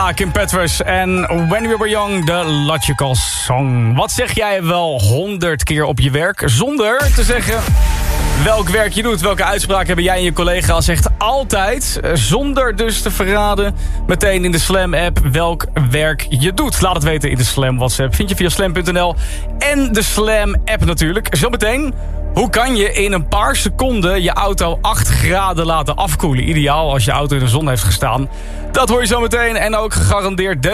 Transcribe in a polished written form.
Kim Petras en When We Were Young, de Logical Song. Wat zeg jij wel 100 keer op je werk zonder te zeggen welk werk je doet? Welke uitspraak hebben jij en je collega zegt altijd, zonder dus te verraden, meteen in de Slam-app welk werk je doet? Laat het weten in de Slam WhatsApp. Vind je via slam.nl en de Slam-app natuurlijk. Zometeen, hoe kan je in een paar seconden je auto 8 graden laten afkoelen? Ideaal als je auto in de zon heeft gestaan. Dat hoor je zometeen en ook gegarandeerd